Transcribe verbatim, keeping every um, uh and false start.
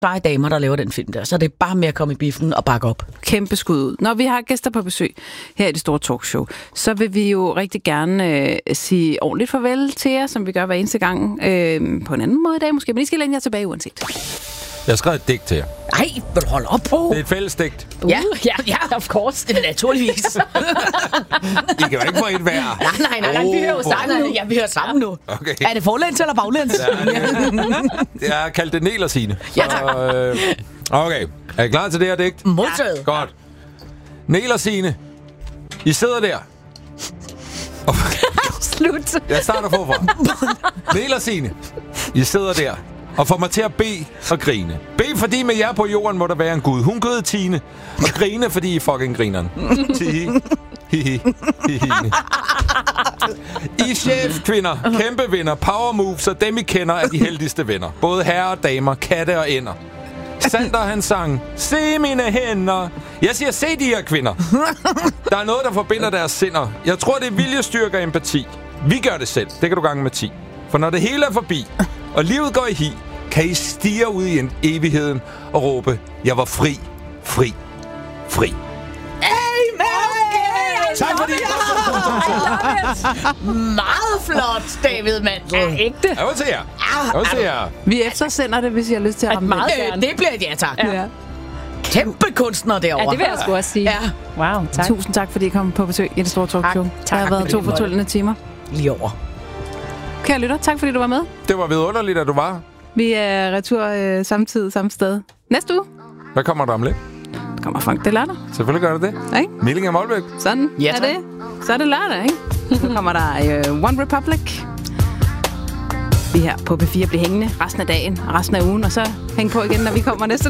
seje damer, der laver den film der. Så det er bare med at komme i biffen og bakke op. Kæmpe skud ud. Når vi har gæster på besøg her i det store talkshow, så vil vi jo rigtig gerne øh, sige ordentligt farvel til jer, som vi gør hver eneste gang. Øh, på en anden måde i dag måske, men I skal læne jer tilbage uanset. Jeg har skrevet et digt til jer. Ej, vil du holde op på? Det er et fælles digt. Uh. Ja, ja, ja, of course. Det er naturligvis. I kan jo ikke få et hver. Nej, nej, nej, nej, vi hører jo sammen nu. Ja, vi hører sammen nu. Okay. Er det forlæns eller baglæns? Jeg har kaldt det Nel og Signe. Ja, tak. øh, okay, er I klar til det her digt? Modtaget. Godt. Nel og Signe, I sidder der. Slut. Jeg starter forfra. Nel og Signe, I sidder der og får mig til at bede og grine. Bed, fordi med jer på jorden må der være en Gud. Hun gød Tine. Og grine, fordi I fucking grineren. Tihi. Hihi. Hihi. I chefkvinder, kæmpe vinder, power moves og dem I kender er de heldigste venner. Både herrer og damer, katte og ender. Sander han sang, se mine hænder. Jeg siger, se de her kvinder. Der er noget, der forbinder deres sinder. Jeg tror, det er viljestyrke og empati. Vi gør det selv, det kan du gange med ti. For når det hele er forbi, og livet går i hi, kan I stirre ud i en evigheden og råbe, jeg var fri, fri, fri. Amen! Tak fordi Meget flot, David Mandel. Ja, ægte. Jeg vil til jer. Jeg vil til jer. Vi eftersender det, hvis I har lyst til at ramme meget det. gerne. Det bliver et ja, tak. Ja. Kæmpe kunstner derovre. Ja, det vil jeg sgu også sige. Ja. Wow, tak. Tusind tak, fordi I kom på besøg i det store talkshow. Tak. Det har Tak, været fordi to du måtte. fortryllende timer. Lige over. Kære lytter, tak fordi du var med. Det var vidunderligt, at du var. Vi er retur øh, samtidig, samme sted. Næste uge Hvad kommer der om lidt? kommer Frank det lørdag. Selvfølgelig gør det det. Ikke? Milling af Målbæk. Sådan Ja, er tak. det. Så er det lørdag, ikke? Nu kommer der øh, One Republic. Vi her på B fire bliver hængende resten af dagen og resten af ugen, og så hæng på igen, når vi kommer næste